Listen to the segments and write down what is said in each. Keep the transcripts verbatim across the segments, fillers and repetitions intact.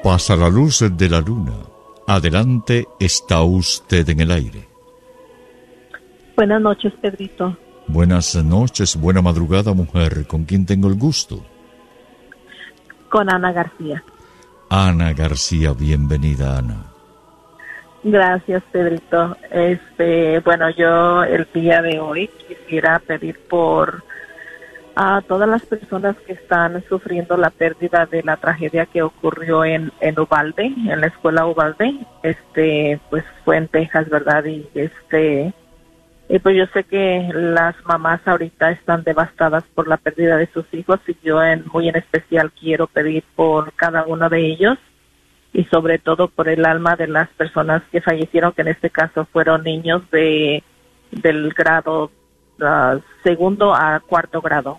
Pasa la luz de la luna. Adelante, está usted en el aire. Buenas noches, Pedrito. Buenas noches, buena madrugada, mujer. ¿Con quién tengo el gusto? Con Ana García. Ana García, bienvenida, Ana. Gracias, Pedrito. Este, bueno, yo el día de hoy quisiera pedir por a todas las personas que están sufriendo la pérdida de la tragedia que ocurrió en, en Uvalde, en la escuela Uvalde. Este, pues fue en Texas, ¿verdad? Y este, y pues yo sé que las mamás ahorita están devastadas por la pérdida de sus hijos y yo en muy en especial quiero pedir por cada uno de ellos y sobre todo por el alma de las personas que fallecieron, que en este caso fueron niños de del grado uh, segundo a cuarto grado.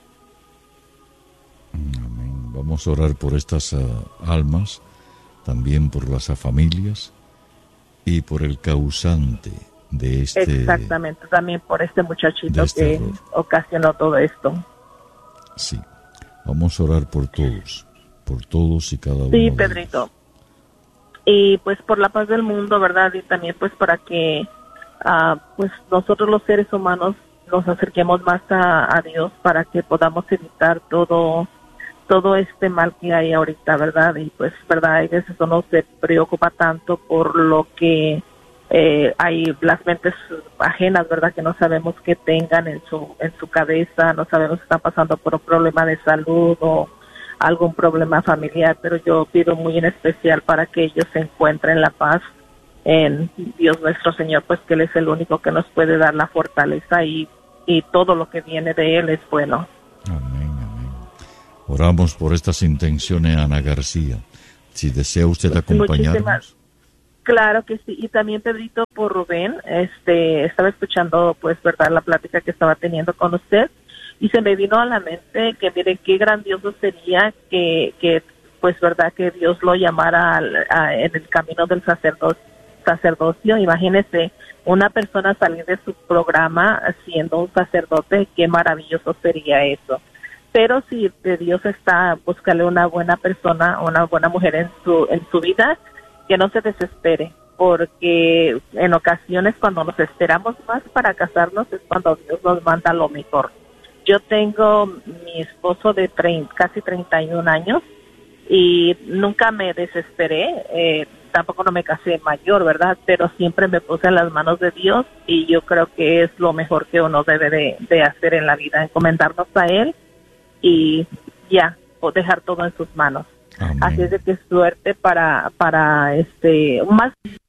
Amén. Vamos a orar por estas uh, almas, también por las familias y por el causante de este... Exactamente, también por este muchachito este que error. ocasionó todo esto. Sí, vamos a orar por todos, por todos y cada uno Sí, de Pedrito. ellos. Y pues por la paz del mundo, ¿verdad? Y también pues para que uh, pues nosotros los seres humanos nos acerquemos más a, a Dios para que podamos evitar todo todo este mal que hay ahorita, ¿verdad? Y pues, ¿verdad? A veces uno se preocupa tanto por lo que eh, hay las mentes ajenas, ¿verdad? Que no sabemos qué tengan en su en su cabeza, no sabemos si están pasando por un problema de salud o algún problema familiar, pero yo pido muy en especial para que ellos se encuentren la paz en Dios nuestro Señor, pues que Él es el único que nos puede dar la fortaleza y, y todo lo que viene de Él es bueno. Amén, amén. Oramos por estas intenciones, Ana García. Si desea usted acompañarnos. Muchísimas. Claro que sí, y también Pedrito por Rubén, este, estaba escuchando pues verdad la plática que estaba teniendo con usted y se me vino a la mente que miren qué grandioso sería que, que pues verdad que Dios lo llamara al, a, en el camino del sacerdocio, sacerdocio, imagínese una persona salir de su programa siendo un sacerdote, qué maravilloso sería eso. Pero si de Dios está, búscale una buena persona, una buena mujer en su en su vida, que no se desespere, porque en ocasiones cuando nos esperamos más para casarnos es cuando Dios nos manda lo mejor. Yo tengo mi esposo de treinta, casi treinta y un años y nunca me desesperé, eh, tampoco no me casé mayor, ¿verdad? Pero siempre me puse en las manos de Dios y yo creo que es lo mejor que uno debe de, de hacer en la vida, encomendarnos a Él y ya, o dejar todo en sus manos. Amén. Así es de que suerte para, para este, más